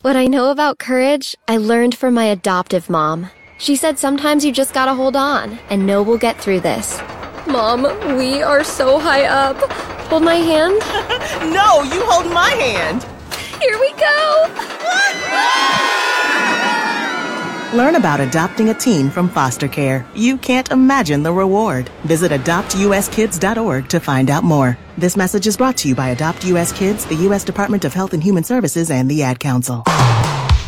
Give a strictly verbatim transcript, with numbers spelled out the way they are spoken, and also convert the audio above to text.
What I know about courage, I learned from my adoptive mom. She said sometimes you just gotta hold on and know we'll get through this. Mom, we are so high up. Hold my hand. No, you hold my hand. Here we go. Learn about adopting a teen from foster care. You can't imagine the reward. Visit adopt u s kids dot org to find out more. This message is brought to you by Adopt U S Kids, the U S Department of Health and Human Services, and the Ad Council.